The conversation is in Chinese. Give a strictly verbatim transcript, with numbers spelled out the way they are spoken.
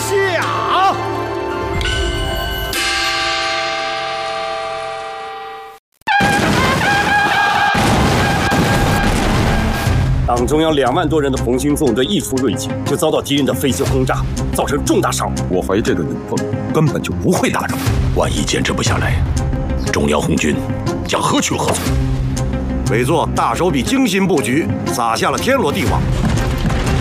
下。党中央两万多人的红星纵队一出瑞金，就遭到敌人的飞机轰炸，造成重大伤亡。 我怀疑这个宁凤根本就不会打仗， 万一坚持不下来，中央红军将何去何从？ 委座大手笔精心布局，撒下了天罗地网。